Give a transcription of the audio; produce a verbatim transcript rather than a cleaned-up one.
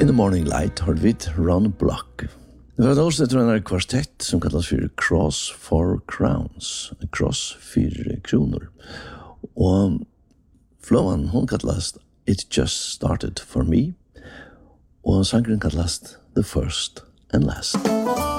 In the Morning Light har vi Ron Block. Det var også etter en kvartett som kallas for Cross for Crowns. Cross for kroner. Og flåan, hon kallas It Just Started For Me. Og sangren kallas The First and Last.